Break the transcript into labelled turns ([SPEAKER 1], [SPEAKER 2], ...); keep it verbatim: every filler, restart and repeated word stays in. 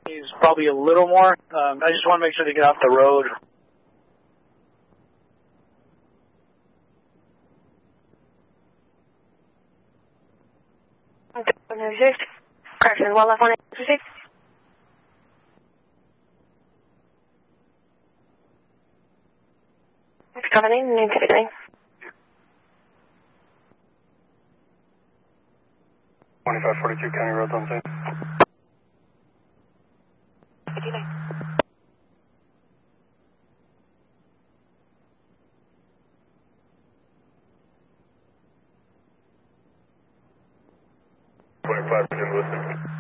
[SPEAKER 1] He's probably a little more. Um, I just want to make sure they get off the road.
[SPEAKER 2] Correction, one left, one eight, six. Coming in, name fifty-nine.
[SPEAKER 3] twenty-five forty-two County Road, on site.
[SPEAKER 2] fifty-nine.
[SPEAKER 3] twenty-five, Jim, listen.